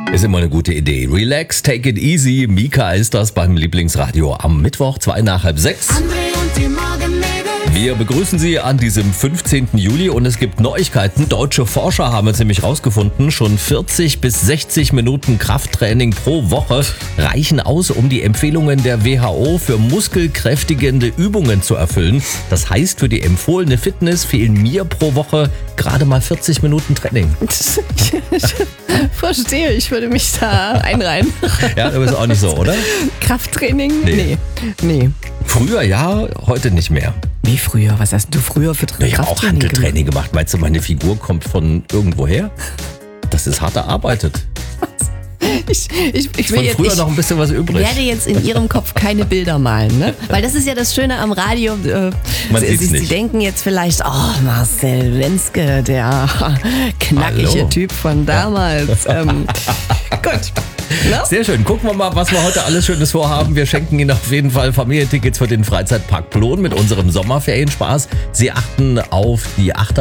Ist immer eine gute Idee. Relax, take it easy. Mika ist das beim Lieblingsradio am Mittwoch, 5:45. André und die Morgenmädels. Wir begrüßen Sie an diesem 15. Juli und es gibt Neuigkeiten. Deutsche Forscher haben es nämlich rausgefunden, schon 40 bis 60 Minuten Krafttraining pro Woche reichen aus, um die Empfehlungen der WHO für muskelkräftigende Übungen zu erfüllen. Das heißt, für die empfohlene Fitness fehlen mir pro Woche gerade mal 40 Minuten Training. Verstehe, ich würde mich da einreihen. Ja, du bist auch nicht so, oder? Krafttraining? Nee. Nee. Früher ja, heute nicht mehr. Wie früher? Was hast du früher für Ich habe auch Krafttraining Hanteltraining gemacht. Meinst du, meine Figur kommt von irgendwoher? Das ist hart erarbeitet. Ich Von will jetzt, früher ich noch ein bisschen was übrig. werde jetzt in Ihrem Kopf keine Bilder malen, ne? Weil das ist ja das Schöne am Radio. Man sieht's Sie nicht. denken jetzt vielleicht, oh, Marcel Wenske, der knackige Hallo. Typ von damals. Gut. Ne? Sehr schön. Gucken wir mal, was wir heute alles Schönes vorhaben. Wir schenken Ihnen auf jeden Fall Familientickets für den Freizeitpark Plon mit unserem Sommerferienspaß. Sie achten auf die